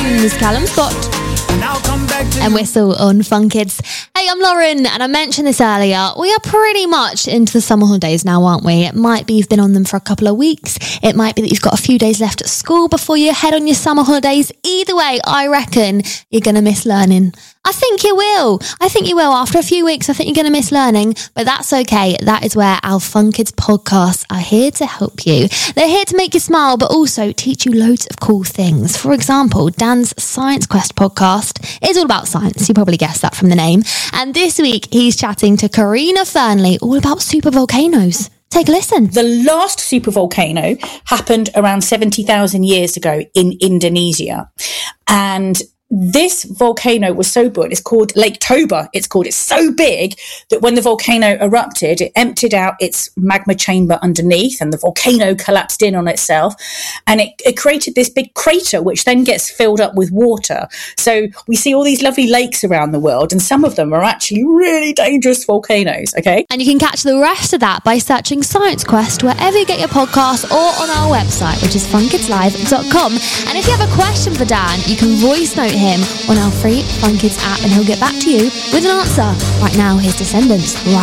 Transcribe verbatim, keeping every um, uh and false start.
Friends, Callum Scott. And we're still on Fun Kids. Hey, I'm Lauren, and I mentioned this earlier. We are pretty much into the summer holidays now, aren't we? It might be you've been on them for a couple of weeks. It might be that you've got a few days left at school before you head on your summer holidays. Either way, I reckon you're going to miss learning. I think you will. I think you will. After a few weeks, I think you're going to miss learning, but that's okay. That is where our Fun Kids podcasts are here to help you. They're here to make you smile, but also teach you loads of cool things. For example, Dan's Science Quest podcast is all about science. You probably guessed that from the name. And this week, he's chatting to Karina Fernley all about super volcanoes. Take a listen. The last supervolcano happened around seventy thousand years ago in Indonesia. And this volcano was so big, it's called Lake Toba, it's called. It's so big that when the volcano erupted, it emptied out its magma chamber underneath and the volcano collapsed in on itself. And it, it created this big crater, which then gets filled up with water. So we see all these lovely lakes around the world, and some of them are actually really dangerous volcanoes, okay? And you can catch the rest of that by searching Science Quest wherever you get your podcasts or on our website, which is fun kids live dot com. And if you have a question for Dan, you can voice note him on our free Fun Kids app and he'll get back to you with an answer. Right now, here's Descendants.